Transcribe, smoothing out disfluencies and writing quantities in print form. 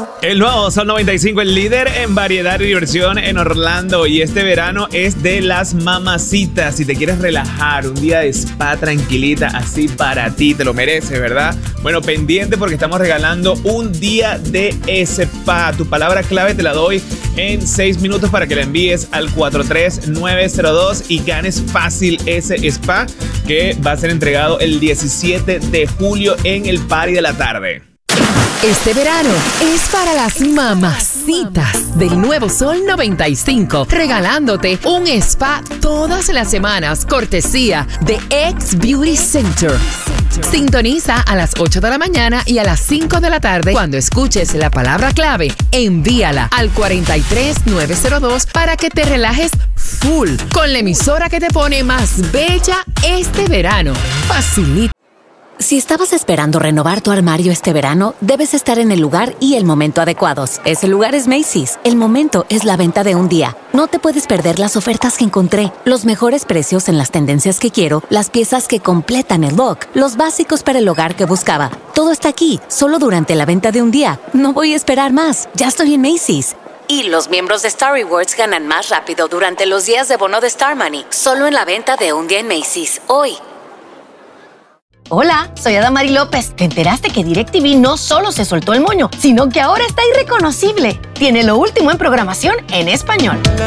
El nuevo Sol 95, el líder en variedad y diversión en Orlando. Y este verano es de las mamacitas. Si te quieres relajar, un día de spa tranquilita, así para ti, te lo mereces, ¿verdad? Bueno, pendiente porque estamos regalando un día de spa. Tu palabra clave te la doy en 6 minutos para que la envíes al 43902 y ganes fácil ese spa que va a ser entregado el 17 de julio en el party de la tarde. Este verano es para las mamacitas del nuevo Sol 95, regalándote un spa todas las semanas, cortesía de X Beauty Center. Sintoniza a las 8 de la mañana y a las 5 de la tarde. Cuando escuches la palabra clave, envíala al 43902 para que te relajes full con la emisora que te pone más bella este verano. Facilita. Si estabas esperando renovar tu armario este verano, debes estar en el lugar y el momento adecuados. Ese lugar es Macy's. El momento es la venta de un día. No te puedes perder las ofertas que encontré, los mejores precios en las tendencias que quiero, las piezas que completan el look, los básicos para el hogar que buscaba. Todo está aquí, solo durante la venta de un día. No voy a esperar más. Ya estoy en Macy's. Y los miembros de Star Rewards ganan más rápido durante los días de bono de Star Money. Solo en la venta de un día en Macy's. Hoy. Hola, soy Adamari López. ¿Te enteraste que DirecTV no solo se soltó el moño, sino que ahora está irreconocible? Tiene lo último en programación en español.